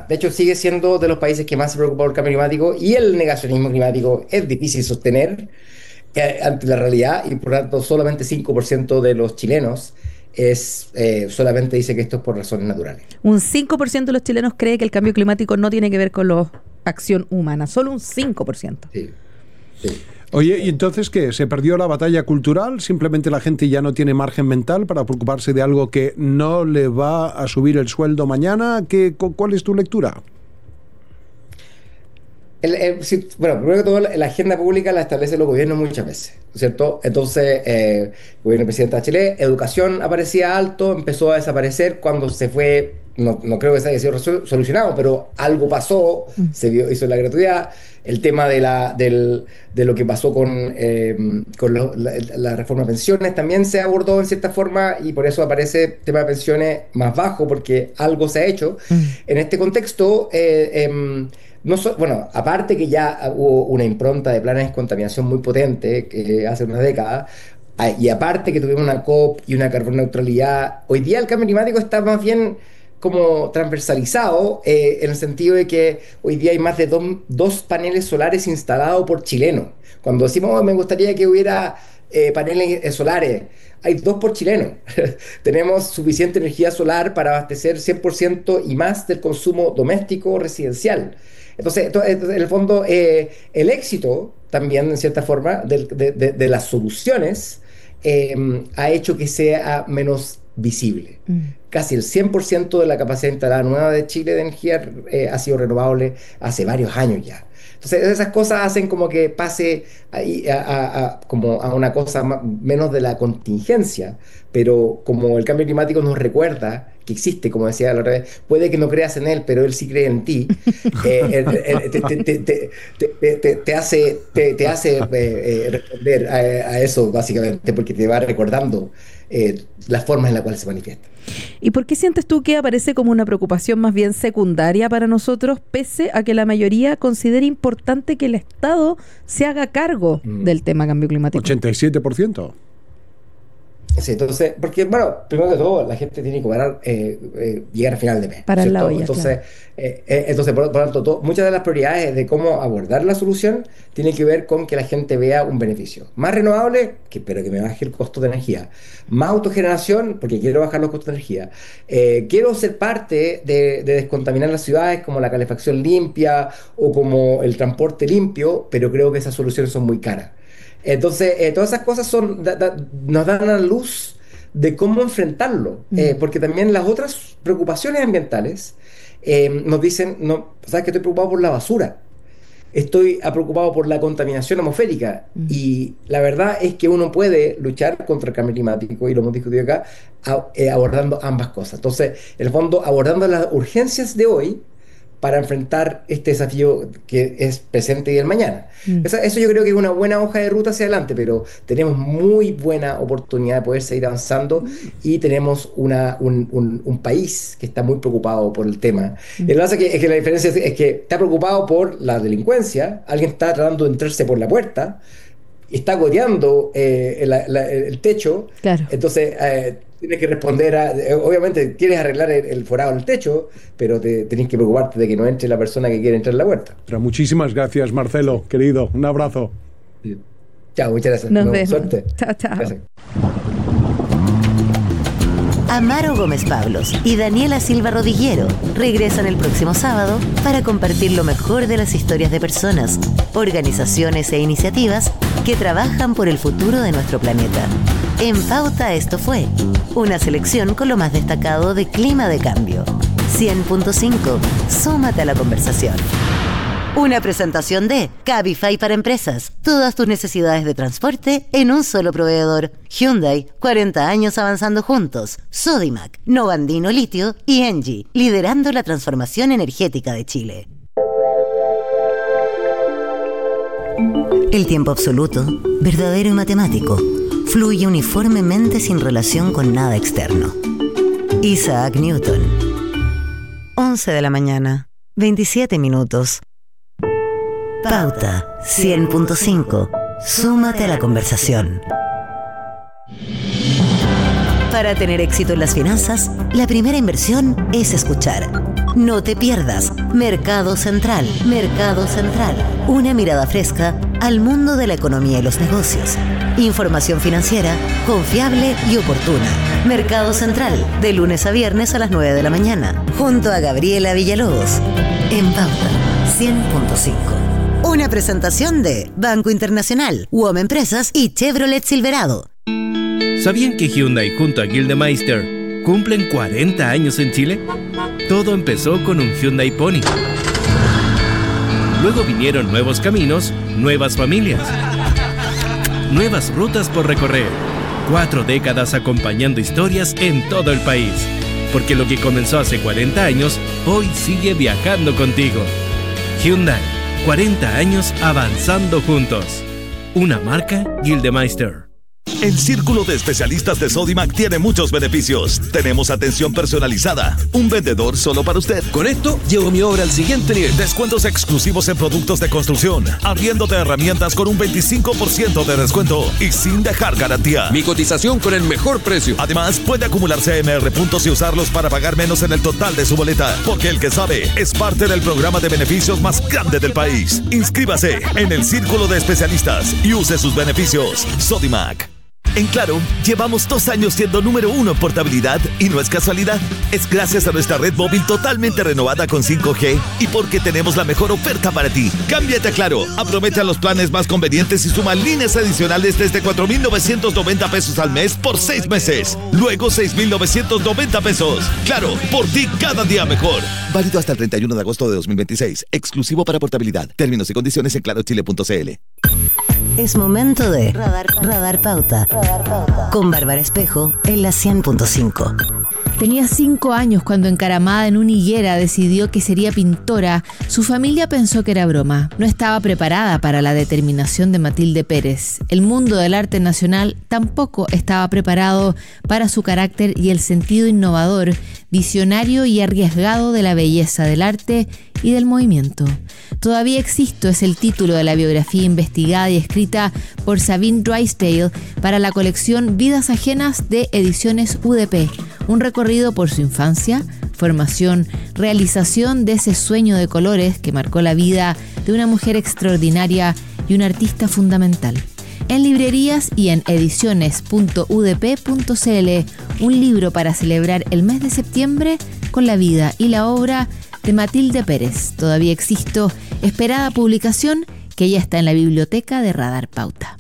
De hecho, sigue siendo de los países que más se preocupa por el cambio climático, y el negacionismo climático es difícil sostener ante la realidad, y por lo tanto solamente 5% de los chilenos solamente dice que esto es por razones naturales. Un 5% de los chilenos cree que el cambio climático no tiene que ver con la acción humana, solo un 5%. Sí, sí. Oye, ¿y entonces qué? ¿Se perdió la batalla cultural? ¿Simplemente la gente ya no tiene margen mental para preocuparse de algo que no le va a subir el sueldo mañana? ¿Cuál es tu lectura? Bueno, primero que todo, la agenda pública la establecen los gobiernos muchas veces, ¿cierto? Entonces, el gobierno del presidente de Chile, educación aparecía alto, empezó a desaparecer cuando se fue. No creo que se haya sido solucionado, pero algo pasó, hizo la gratuidad. El tema de lo que pasó con la reforma de pensiones también se abordó en cierta forma, y por eso aparece el tema de pensiones más bajo, porque algo se ha hecho. En este contexto, bueno, aparte que ya hubo una impronta de planes de contaminación muy potente hace unas décadas, y aparte que tuvimos una COP y una carbono neutralidad, hoy día el cambio climático está más bien como transversalizado, en el sentido de que hoy día hay más de dos paneles solares instalados por chilenos. Cuando decimos me gustaría que hubiera paneles solares, hay 2 por chileno. Tenemos suficiente energía solar para abastecer 100% y más del consumo doméstico residencial. Entonces, en el fondo, el éxito también, en cierta forma, de las soluciones ha hecho que sea menos visible. Casi el 100% de la capacidad instalada nueva de Chile de energía ha sido renovable hace varios años ya. Entonces, esas cosas hacen como que pase como a una cosa menos de la contingencia, pero como el cambio climático nos recuerda que existe, como decía la otra vez, puede que no creas en él, pero él sí cree en ti, te hace responder a eso, básicamente, porque te va recordando las formas en las cuales se manifiesta. ¿Y por qué sientes tú que aparece como una preocupación más bien secundaria para nosotros, pese a que la mayoría considera importante que el Estado se haga cargo del tema cambio climático? 87%. Sí, entonces, porque, bueno, primero que todo, la gente tiene que parar, llegar a final de mes. Para ¿cierto? la olla, entonces, claro. por lo tanto, muchas de las prioridades de cómo abordar la solución tienen que ver con que la gente vea un beneficio. Más renovable, pero que me baje el costo de energía. Más autogeneración, porque quiero bajar los costos de energía. Quiero ser parte de descontaminar las ciudades, como la calefacción limpia o como el transporte limpio, pero creo que esas soluciones son muy caras. Entonces, todas esas cosas nos dan la luz de cómo enfrentarlo, porque también las otras preocupaciones ambientales nos dicen, no, sabes que estoy preocupado por la basura, estoy preocupado por la contaminación atmosférica, y la verdad es que uno puede luchar contra el cambio climático, y lo hemos discutido acá, abordando ambas cosas. Entonces, en el fondo, abordando las urgencias de hoy para enfrentar este desafío que es presente y el mañana. Eso yo creo que es una buena hoja de ruta hacia adelante, pero tenemos muy buena oportunidad de poder seguir avanzando, y tenemos un país que está muy preocupado por el tema. Lo que pasa es que la diferencia es que está preocupado por la delincuencia, alguien está tratando de entrarse por la puerta, está goteando el techo, claro. Entonces tienes que responder obviamente quieres arreglar el forado del techo, pero tenés que preocuparte de que no entre la persona que quiere entrar en la puerta. Pero muchísimas gracias, Marcelo, querido, un abrazo. Sí. Chao, muchas gracias. Nos vemos. Suerte. Chao. Gracias. Amaro Gómez Pablos y Daniela Silva Rodillero regresan el próximo sábado para compartir lo mejor de las historias de personas, organizaciones e iniciativas que trabajan por el futuro de nuestro planeta. En Pauta esto fue una selección con lo más destacado de Clima de Cambio. 100.5. Súmate a la conversación. Una presentación de Cabify para empresas. Todas tus necesidades de transporte en un solo proveedor. Hyundai, 40 años avanzando juntos. Sodimac, Novandino Litio y Engie, liderando la transformación energética de Chile. El tiempo absoluto, verdadero y matemático, fluye uniformemente sin relación con nada externo. Isaac Newton. 11 de la mañana, 27 minutos. Pauta 100.5. Súmate a la conversación. Para tener éxito en las finanzas, la primera inversión es escuchar. No te pierdas Mercado Central. Mercado Central. Una mirada fresca al mundo de la economía y los negocios. Información financiera confiable y oportuna. Mercado Central, de lunes a viernes a las 9 de la mañana, junto a Gabriela Villalobos. En Pauta 100.5. Una presentación de Banco Internacional, WOM Empresas y Chevrolet Silverado. ¿Sabían que Hyundai junto a Gildemeister cumplen 40 años en Chile? Todo empezó con un Hyundai Pony. Luego vinieron nuevos caminos, nuevas familias, nuevas rutas por recorrer. 4 décadas acompañando historias en todo el país. Porque lo que comenzó hace 40 años, hoy sigue viajando contigo. Hyundai, 40 años avanzando juntos. Una marca Gildemeister. El Círculo de Especialistas de Sodimac tiene muchos beneficios. Tenemos atención personalizada, un vendedor solo para usted. Con esto, llevo mi obra al siguiente nivel. Descuentos exclusivos en productos de construcción, arriendo de herramientas con un 25% de descuento y sin dejar garantía. Mi cotización con el mejor precio. Además, puede acumular CMR puntos y usarlos para pagar menos en el total de su boleta, porque el que sabe es parte del programa de beneficios más grande del país. Inscríbase en el Círculo de Especialistas y use sus beneficios. Sodimac. En Claro, llevamos 2 años siendo número 1 en portabilidad y no es casualidad. Es gracias a nuestra red móvil totalmente renovada con 5G y porque tenemos la mejor oferta para ti. Cámbiate a Claro, aprovecha los planes más convenientes y suma líneas adicionales desde 4,990 pesos al mes por 6 meses. Luego 6,990 pesos. Claro, por ti cada día mejor. Válido hasta el 31 de agosto de 2026. Exclusivo para portabilidad. Términos y condiciones en clarochile.cl. Es momento de Radar Pauta. Con Bárbara Espejo en la 100.5. Tenía 5 años cuando, encaramada en una higuera, decidió que sería pintora. Su familia pensó que era broma. No estaba preparada para la determinación de Matilde Pérez. El mundo del arte nacional tampoco estaba preparado para su carácter y el sentido innovador, visionario y arriesgado de la belleza del arte y del movimiento. Todavía existo es el título de la biografía investigada y escrita por Sabine Drysdale para la colección Vidas Ajenas de Ediciones UDP. Un recorrido por su infancia, formación, realización de ese sueño de colores que marcó la vida de una mujer extraordinaria y una artista fundamental. En librerías y en ediciones.udp.cl, un libro para celebrar el mes de septiembre con la vida y la obra de Matilde Pérez. Todavía existo, esperada publicación que ya está en la biblioteca de Radar Pauta.